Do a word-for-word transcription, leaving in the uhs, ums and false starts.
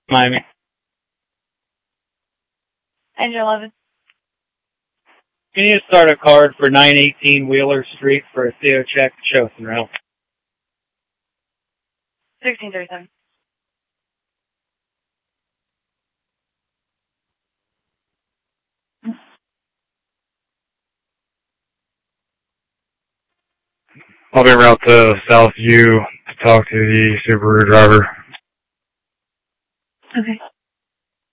Miami. Engine eleven. Can you start a card for nine eighteen Wheeler Street for a C O check to show some rail? sixteen thirty-seven. I'll be en route to Southview to talk to the Subaru driver. Okay.